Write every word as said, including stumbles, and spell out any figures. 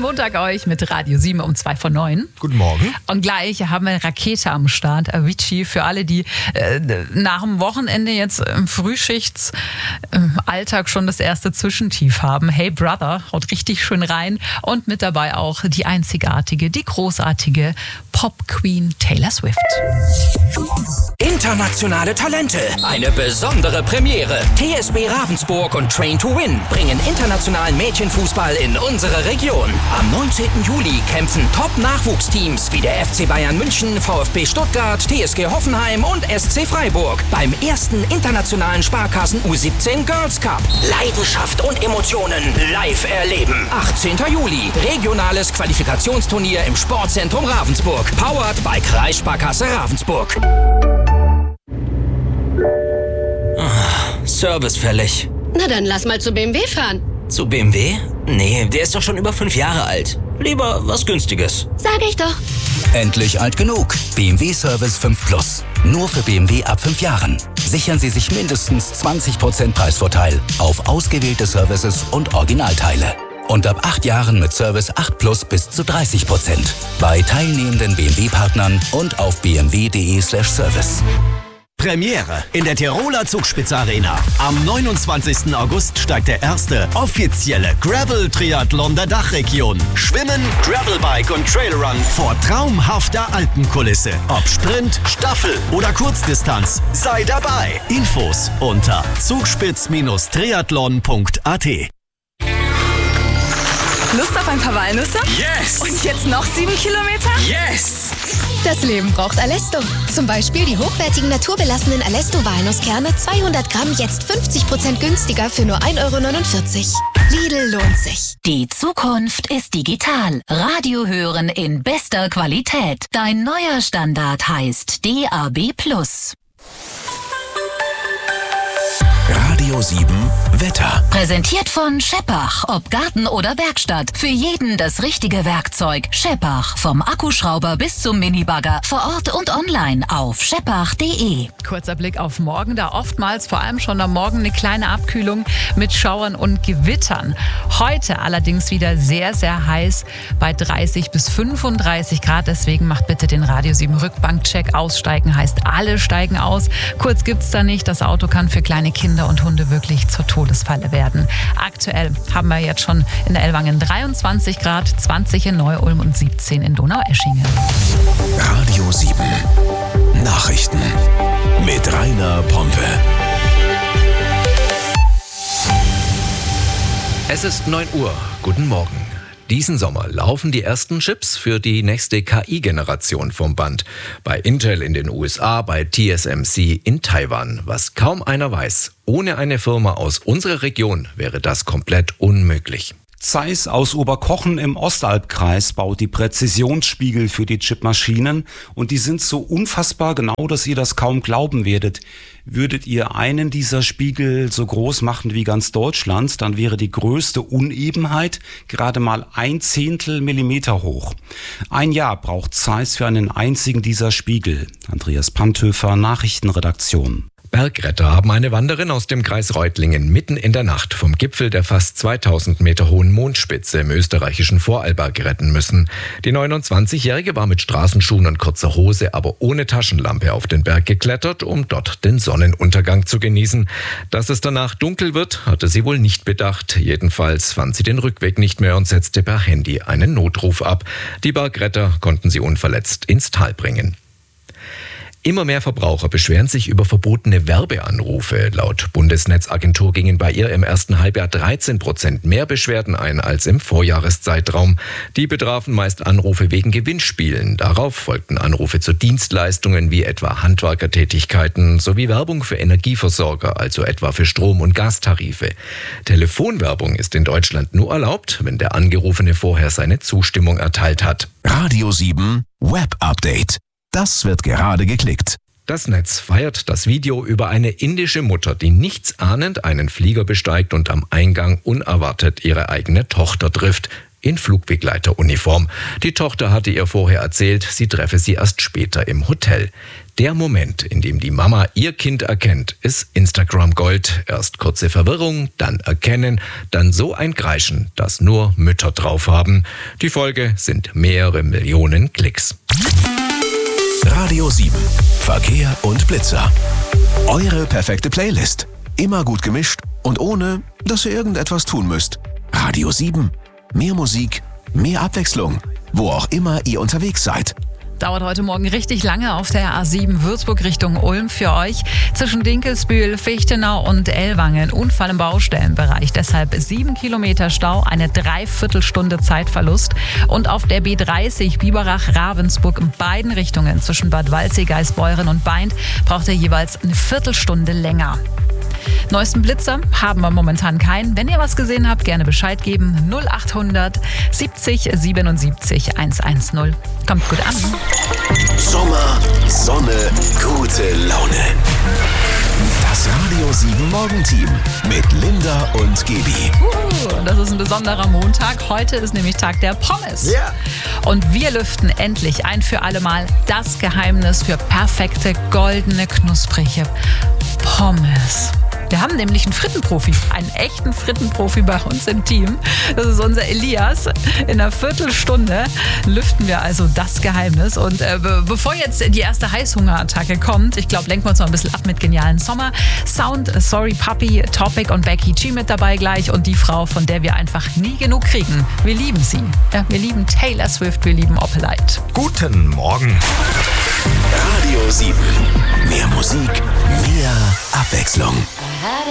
Montag euch mit Radio sieben um zwei vor neun. Guten Morgen. Und gleich haben wir eine Rakete am Start, Avicii, für alle, die äh, nach dem Wochenende jetzt im Frühschichtsalltag schon das erste Zwischentief haben. Hey Brother, haut richtig schön rein. Und mit dabei auch die einzigartige, die großartige Pop-Queen Taylor Swift. Internationale Talente. Eine besondere Premiere. T S B Ravensburg und Train to Win bringen internationalen Mädchenfußball in unsere Region. Am neunzehnten Juli kämpfen Top-Nachwuchsteams wie der F C Bayern München, VfB Stuttgart, T S G Hoffenheim und S C Freiburg beim ersten internationalen Sparkassen U siebzehn Girls Cup. Leidenschaft und Emotionen live erleben. achtzehnten Juli. Regionales Qualifikationsturnier im Sportzentrum Ravensburg. Powered by Kreissparkasse Ravensburg. Service fällig. Na dann lass mal zu B M W fahren. Zu B M W? Nee, der ist doch schon über fünf Jahre alt. Lieber was Günstiges. Sag ich doch. Endlich alt genug. B M W Service fünf Plus. Nur für B M W ab fünf Jahren. Sichern Sie sich mindestens zwanzig Prozent Preisvorteil auf ausgewählte Services und Originalteile. Und ab acht Jahren mit Service acht Plus bis zu dreißig Prozent. Bei teilnehmenden B M W-Partnern und auf b m w punkt d e slash service. Premiere in der Tiroler Zugspitze-Arena. Am neunundzwanzigsten August steigt der erste offizielle Gravel-Triathlon der Dachregion. Schwimmen, Gravelbike und Trailrun vor traumhafter Alpenkulisse. Ob Sprint, Staffel oder Kurzdistanz, sei dabei. Infos unter zugspitz triathlon punkt a t. Lust auf ein paar Walnüsse? Yes! Und jetzt noch sieben Kilometer? Yes! Das Leben braucht Alesto. Zum Beispiel die hochwertigen naturbelassenen Alesto-Walnusskerne zweihundert Gramm jetzt fünfzig Prozent günstiger für nur ein Euro neunundvierzig. Lidl lohnt sich. Die Zukunft ist digital. Radio hören in bester Qualität. Dein neuer Standard heißt D A B plus. Radio sieben Wetter. Präsentiert von Scheppach. Ob Garten oder Werkstatt. Für jeden das richtige Werkzeug. Scheppach. Vom Akkuschrauber bis zum Minibagger. Vor Ort und online auf scheppach punkt de. Kurzer Blick auf morgen, da oftmals vor allem schon am Morgen eine kleine Abkühlung mit Schauern und Gewittern. Heute allerdings wieder sehr, sehr heiß bei dreißig bis fünfunddreißig Grad. Deswegen macht bitte den Radio sieben Rückbankcheck. Aussteigen heißt, alle steigen aus. Kurz gibt's da nicht. Das Auto kann für kleine Kinder und Hunde wirklich zur Todesfalle werden. Aktuell haben wir jetzt schon in der Ellwangen dreiundzwanzig Grad, zwanzig in Neu-Ulm und siebzehn in Donaueschingen. Radio sieben Nachrichten mit Rainer Pompe. Es ist neun Uhr. Guten Morgen. Diesen Sommer laufen die ersten Chips für die nächste K I-Generation vom Band. Bei Intel in den U S A, bei T S M C in Taiwan. Was kaum einer weiß, ohne eine Firma aus unserer Region wäre das komplett unmöglich. Zeiss aus Oberkochen im Ostalbkreis baut die Präzisionsspiegel für die Chipmaschinen und die sind so unfassbar genau, dass ihr das kaum glauben werdet. Würdet ihr einen dieser Spiegel so groß machen wie ganz Deutschland, dann wäre die größte Unebenheit gerade mal ein Zehntel Millimeter hoch. Ein Jahr braucht Zeiss für einen einzigen dieser Spiegel. Andreas Panthöfer, Nachrichtenredaktion. Bergretter haben eine Wanderin aus dem Kreis Reutlingen mitten in der Nacht vom Gipfel der fast zweitausend Meter hohen Mondspitze im österreichischen Vorarlberg retten müssen. Die neunundzwanzigjährige war mit Straßenschuhen und kurzer Hose, aber ohne Taschenlampe auf den Berg geklettert, um dort den Sonnenuntergang zu genießen. Dass es danach dunkel wird, hatte sie wohl nicht bedacht. Jedenfalls fand sie den Rückweg nicht mehr und setzte per Handy einen Notruf ab. Die Bergretter konnten sie unverletzt ins Tal bringen. Immer mehr Verbraucher beschweren sich über verbotene Werbeanrufe. Laut Bundesnetzagentur gingen bei ihr im ersten Halbjahr dreizehn Prozent mehr Beschwerden ein als im Vorjahreszeitraum. Die betrafen meist Anrufe wegen Gewinnspielen. Darauf folgten Anrufe zu Dienstleistungen wie etwa Handwerkertätigkeiten sowie Werbung für Energieversorger, also etwa für Strom- und Gastarife. Telefonwerbung ist in Deutschland nur erlaubt, wenn der Angerufene vorher seine Zustimmung erteilt hat. Radio sieben Web Update. Das wird gerade geklickt. Das Netz feiert das Video über eine indische Mutter, die nichtsahnend einen Flieger besteigt und am Eingang unerwartet ihre eigene Tochter trifft. In Flugbegleiteruniform. Die Tochter hatte ihr vorher erzählt, sie treffe sie erst später im Hotel. Der Moment, in dem die Mama ihr Kind erkennt, ist Instagram Gold. Erst kurze Verwirrung, dann Erkennen, dann so ein Kreischen, das nur Mütter drauf haben. Die Folge sind mehrere Millionen Klicks. Radio sieben. Verkehr und Blitzer. Eure perfekte Playlist. Immer gut gemischt und ohne, dass ihr irgendetwas tun müsst. Radio sieben. Mehr Musik, mehr Abwechslung. Wo auch immer ihr unterwegs seid. Dauert heute Morgen richtig lange auf der A sieben Würzburg Richtung Ulm für euch. Zwischen Dinkelsbühl, Fichtenau und Ellwangen Unfall im Baustellenbereich. Deshalb sieben Kilometer Stau, eine Dreiviertelstunde Zeitverlust. Und auf der B dreißig Biberach-Ravensburg in beiden Richtungen zwischen Bad Waldsee, Geisbeuren und Beint braucht ihr jeweils eine Viertelstunde länger. Neuesten Blitzer haben wir momentan keinen. Wenn ihr was gesehen habt, gerne Bescheid geben. null acht hundert siebzig siebenundsiebzig hundertzehn. Kommt gut an. Sommer, Sonne, gute Laune. Das Radio sieben Morgenteam mit Linda und Gaby. Uh, das ist ein besonderer Montag. Heute ist nämlich Tag der Pommes. Ja. Yeah. Und wir lüften endlich ein für alle Mal das Geheimnis für perfekte, goldene, knusprige Pommes. Wir haben nämlich einen Frittenprofi, einen echten Frittenprofi bei uns im Team. Das ist unser Elias. In einer Viertelstunde lüften wir also das Geheimnis. Und äh, be- bevor jetzt die erste Heißhungerattacke kommt, ich glaube, lenken wir uns noch ein bisschen ab mit genialen Sommer. Sound, Sorry Puppy, Topic und Becky G mit dabei gleich. Und die Frau, von der wir einfach nie genug kriegen. Wir lieben sie. Ja, wir lieben Taylor Swift, wir lieben Opelite. Guten Morgen. Radio sieben. Mehr Musik, mehr Abwechslung.